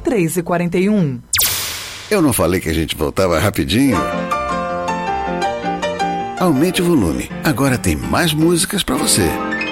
3h41. Eu não falei que a gente voltava rapidinho? Aumente o volume. Agora tem mais músicas pra você.